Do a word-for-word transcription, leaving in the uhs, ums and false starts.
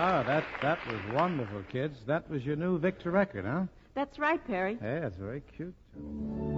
Ah, that, that was wonderful, kids. That was your new Victor record, huh? That's right, Perry. Yeah, it's very cute, too.